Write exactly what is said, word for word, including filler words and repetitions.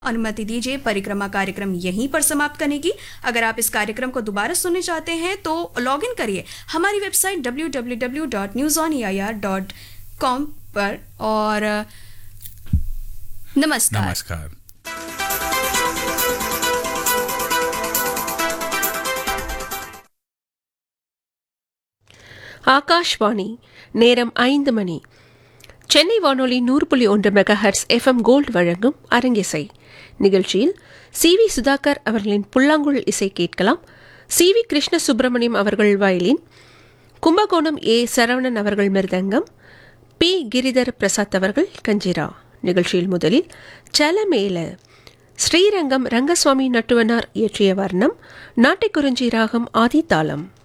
अनुमति दीजिए परिक्रमा कार्यक्रम यहीं पर समाप्त करने की। अगर आप इस कार्यक्रम को दोबारा सुनना चाहते हैं तो लॉग इन करिए हमारी website W W W dot news on A I R dot com पर। और नमस्कार नमस्कार। ஆகாஷ்வாணி நேரம் ஐந்து மணி. சென்னை வானொலி நூறு புள்ளி ஒன்று மெகாஹெர்ட்ஸ் எஃப்எம் கோல்டு வழங்கும் அரங்கிசை நிகழ்ச்சியில் சி வி சுதாகர் அவர்களின் புல்லாங்குழல் இசை கேட்கலாம். சி வி கிருஷ்ண சுப்பிரமணியம் அவர்கள் வயலின், கும்பகோணம் ஏ சரவணன் அவர்கள் மிருதங்கம், பி கிரிதர் பிரசாத் அவர்கள் கஞ்சிரா. நிகழ்ச்சியில் முதலில் சலமேல ஸ்ரீரங்கம் ரங்கசுவாமி நட்டுவனார் இயற்றிய வர்ணம், நாட்டைக்குறிஞ்சி ராகம் ஆதி தாளம்.